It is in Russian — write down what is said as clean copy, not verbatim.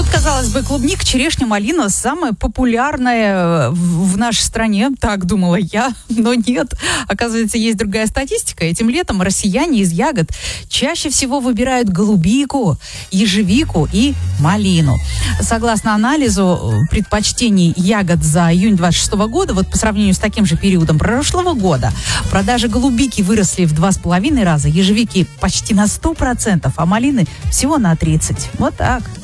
Вот, казалось бы, клубника, черешня, малина самая популярная в нашей стране. Так думала я, но нет. Оказывается, есть другая статистика. Этим летом россияне из ягод чаще всего выбирают голубику, ежевику и малину. Согласно анализу предпочтений ягод за июнь 26 года, вот по сравнению с таким же периодом прошлого года, продажи голубики выросли в 2,5 раза, ежевики почти на 100%, а малины всего на 30%. Вот так.